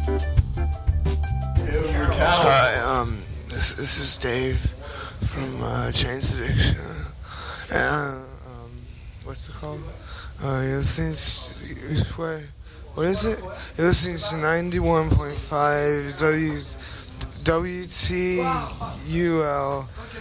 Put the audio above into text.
Hi, this is Dave from Chains Addiction. And, what's it called? You're listening to, what is it? You're listening to 91.5 WTUL